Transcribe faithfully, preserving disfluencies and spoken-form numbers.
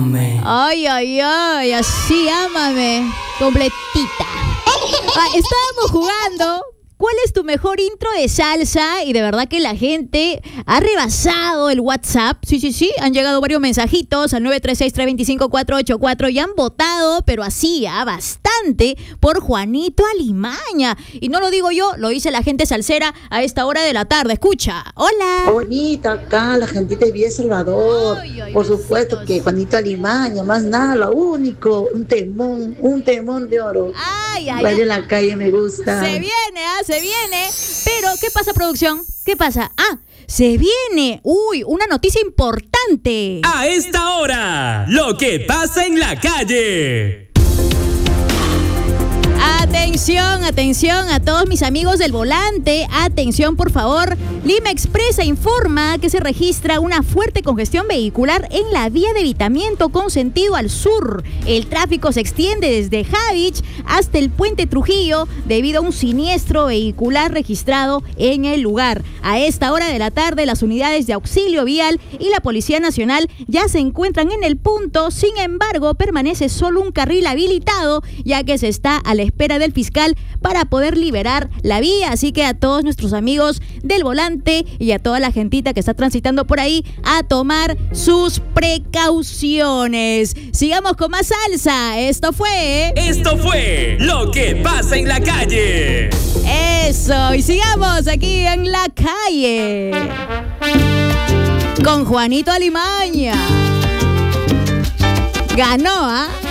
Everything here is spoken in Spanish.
Ámame. Ay, ay, ay, así ámame. Completita. Ah, estábamos jugando. ¿Cuál es tu mejor intro de salsa? Y de verdad que la gente ha rebasado el WhatsApp. Sí, sí, sí. Han llegado varios mensajitos al nueve tres seis, tres dos cinco, cuatro ocho cuatro y han votado, pero así, ¿ah? Bastante, por Juanito Alimaña. Y no lo digo yo, lo dice la gente salsera a esta hora de la tarde. Escucha. Hola. Bonita acá, la gentita de Villa Salvador. Ay, ay, Por supuesto besitos. que Juanito Alimaña, más nada, lo único. Un temón, un temón de oro. Ay, ay, Vaya ay. en la calle, me gusta. Se viene, ¿ah? Se viene. Pero, ¿qué pasa, producción? ¿Qué pasa? Ah, se viene. Uy, una noticia importante. A esta hora, lo que pasa en la calle. Atención, atención a todos mis amigos del volante. Atención, por favor. Lima Expresa informa que se registra una fuerte congestión vehicular en la vía de evitamiento con sentido al sur. El tráfico se extiende desde Javich hasta el puente Trujillo debido a un siniestro vehicular registrado en el lugar. A esta hora de la tarde, las unidades de auxilio vial y la Policía Nacional ya se encuentran en el punto. Sin embargo, permanece solo un carril habilitado, ya que se está a la espera del fiscal para poder liberar la vía. Así que a todos nuestros amigos del volante y a toda la gentita que está transitando por ahí, a tomar sus precauciones. Sigamos con más salsa. Esto fue... Esto fue lo que pasa en la calle. Eso, y sigamos aquí en la calle con Juanito Alimaña. Ganó, ¿ah?